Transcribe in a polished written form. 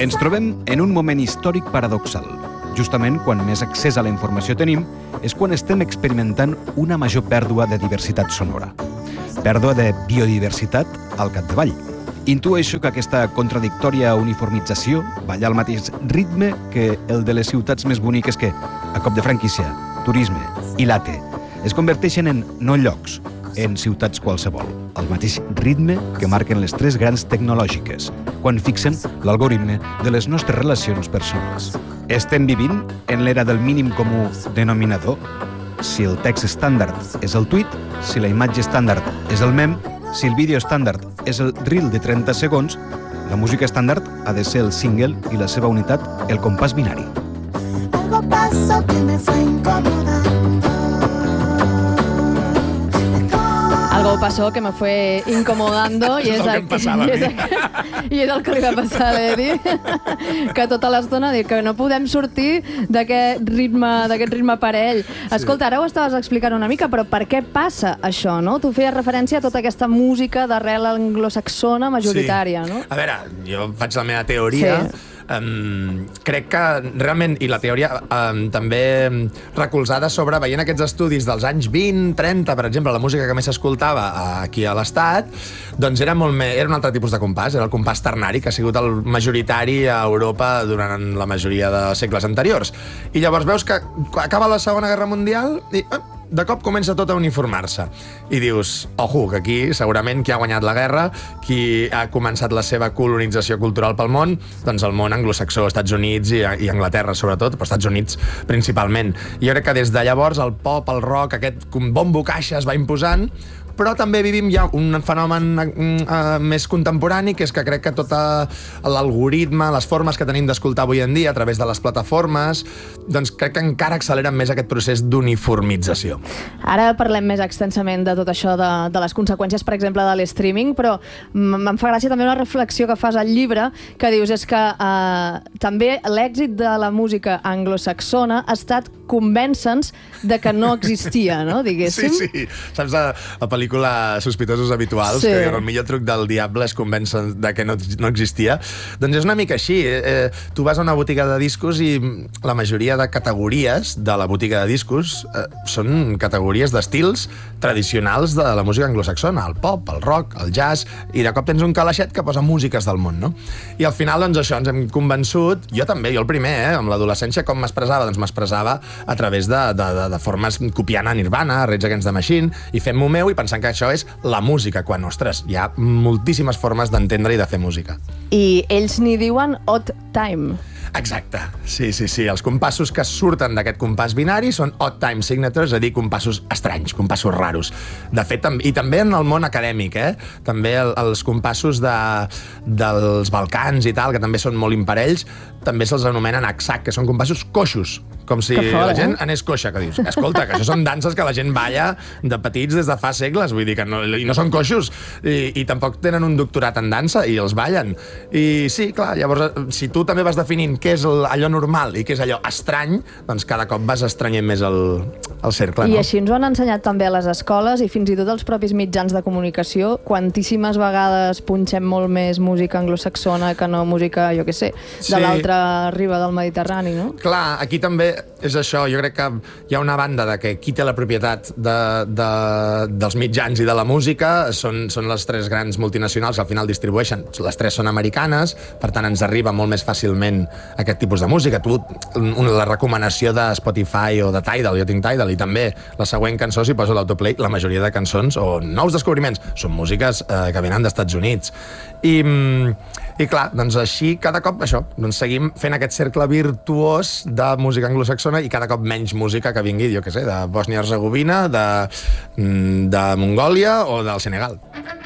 Ens trobem en un moment històric paradoxal. Justament quan més accés a la informació tenim és quan estem experimentant una major pèrdua de diversitat sonora. Pèrdua de biodiversitat al capdavall. Intueixo que aquesta contradictòria uniformització balla al mateix ritme que el de les ciutats més boniques que, a cop de franquícia, turisme i late, es converteixen en no llocs, en ciutats qualsevol, al mateix ritme que marquen les tres grans tecnològiques, quan fixen l'algoritme de les nostres relacions personals. Estem vivint en l'era del mínim comú denominador. Si el text estàndard és el tuit, si la imatge estàndard és el mem, si el vídeo estàndard és el reel de 30 segons, la música estàndard ha de ser el single i la seva unitat, el compàs binari. Algo pasó que me fue incomodando. Algo pasó que me fue incomodando i és el que li va passar a l'Edi, que tota l'estona diu que no podem sortir d'aquest ritme parell. Escolta, ara ho estaves explicant una mica, però per què passa això, no? Tu feies referència a tota aquesta música d'arrel anglosaxona majoritària, no? A veure, jo faig la meva teoria. Sí. Crec que realment, i la teoria també recolzada sobre veient aquests estudis dels anys 20, 30, per exemple, la música que més s'escoltava aquí a l'Estat, doncs era un altre tipus de compàs, era el compàs ternari, que ha sigut el majoritari a Europa durant la majoria de segles anteriors. I llavors veus que acaba la Segona Guerra Mundial i de cop comença tot a uniformar-se. I dius, ojo, que aquí segurament qui ha guanyat la guerra, qui ha començat la seva colonització cultural pel món, doncs el món anglosaxó, Estats Units i Anglaterra sobretot, però Estats Units principalment. I jo crec que des de llavors el pop, el rock, aquest bombo caixa es va imposant, però també vivim ja un fenomen més contemporani, que és que crec que tot l'algoritme, les formes que tenim d'escoltar avui en dia a través de les plataformes, doncs crec que encara acceleren més aquest procés d'uniformització. Ara parlem més extensament de tot això, de les conseqüències, per exemple, de l'streaming, però em fa gràcia també una reflexió que fas al llibre, que dius és que també l'èxit de la música anglosaxona ha estat convèncer-nos de que no existia, no? Diguéssim. Sí. Saps la pel·lícula Sospitosos habituals, que diuen el millor truc del diable és convèncer de que no existia? Doncs és una mica així. Tu vas a una botiga de discos i la majoria de categories de la botiga de discos són categories d'estils tradicionals de la música anglosaxona, el pop, el rock, el jazz, i de cop tens un calaixet que posa músiques del món, no? I al final, doncs això, ens hem convençut, jo també, jo el primer, amb l'adolescència, com m'expressava? Doncs m'expressava a través de formes copiant a Nirvana, a Rage Against the Machine, i fent-m'ho meu i pensant que això és la música, quan, ostres, hi ha moltíssimes formes d'entendre i de fer música. I ells n'hi diuen odd time. Exacte, sí. Els compassos que surten d'aquest compàs binari són odd time signatures, és a dir, compassos estranys, compassos raros. De fet, i també en el món acadèmic, també els compassos dels Balcans i tal, que també són molt imparells, també se'ls anomenen aksak, que són compassos coixos, com si la gent anés coixa, que dius, escolta, que això són danses que la gent balla de petits des de fa segles, vull dir que no són coixos, i tampoc tenen un doctorat en dansa, i els ballen. I sí, clar, llavors, si tu també vas definint què és allò normal i què és allò estrany, doncs cada cop vas estranyent més el cercle, no? I així ens ho han ensenyat també a les escoles i fins i tot els propis mitjans de comunicació. Quantíssimes vegades punxem molt més música anglosaxona que no música, jo què sé, de l'altra riba del Mediterrani, no? Clar, aquí també és això. Jo crec que hi ha una banda de que qui té la propietat dels mitjans i de la música són les tres grans multinacionals que al final distribueixen. Les tres són americanes, per tant ens arriba molt més fàcilment aquest tipus de música. Tu, la recomanació de Spotify o de Tidal, jo tinc Tidal, i també la següent cançó, si poso l'autoplay, la majoria de cançons o nous descobriments són músiques que venen d'Estats Units. I clar, doncs així cada cop això, doncs seguim fent aquest cercle virtuós de música anglosaxona i cada cop menys música que vingui, jo què sé, de Bòsnia-Hercegovina, de Mongòlia o del Senegal.